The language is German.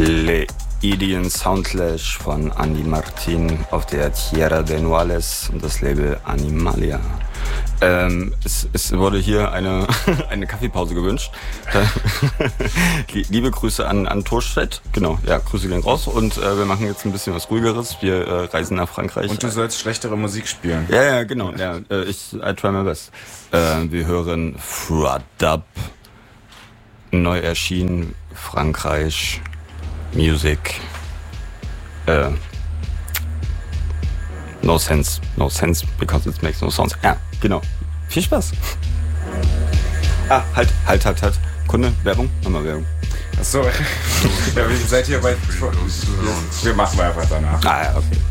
Pleiadian Soundclash von Andy Martin auf der Tierra de Nuales und das Label Animalia. Es wurde hier eine Kaffeepause gewünscht. Liebe Grüße an Thorstedt. Genau, ja, Grüße gehen raus. Und wir machen jetzt ein bisschen was Ruhigeres. Wir reisen nach Frankreich. Und du sollst schlechtere Musik spielen. Ja, genau. Ja, I try my best. Wir hören Fradab. Neu erschienen, Frankreich, Music. No sense because it makes no sense. Ja, genau. Viel Spaß. Halt. Kunde, Werbung? Nochmal Werbung. Achso. Ja, seid ihr bei... Wir machen einfach danach. Ja, okay.